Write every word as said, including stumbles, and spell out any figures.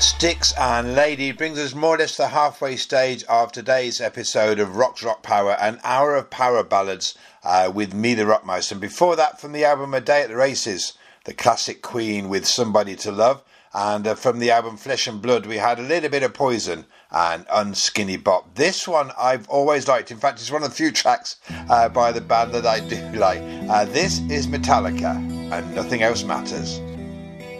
Styx and Lady brings us more or less to the halfway stage of today's episode of Rock's Rock Power, an hour of power ballads uh, with me, the Rockmouse. And before that, from the album A Day at the Races, the classic Queen with Somebody to Love. And uh, from the album Flesh and Blood, we had a little bit of Poison and Unskinny Bop. This one I've always liked. In fact, it's one of the few tracks uh, by the band that I do like. Uh, this is Metallica, and Nothing Else Matters.